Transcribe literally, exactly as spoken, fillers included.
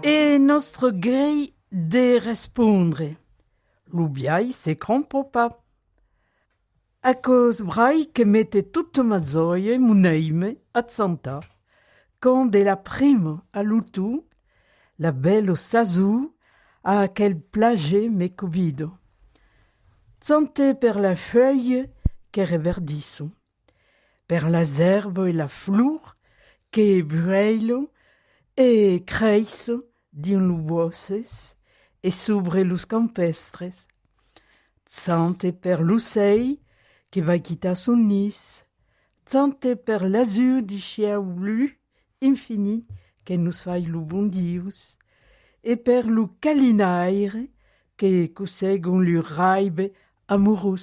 E nostre grei de respondre. L'ubiai se crompopa. A cos brai che mette tutto ma zoie muneime a Santa. Quand de la prime à l'outou, la belle sazou a quel plage me covido. Sante per la feuille che reverdissent, per las herbes e la flor che brueilo e creissent din lu bosses e sobre lus campestres. Sante per l'ocell che va quitter son nis, sante per l'azur di ciel blu infini che nous fai lu bon Dius, e per lu calinaire che cossegon lu raibe amorus.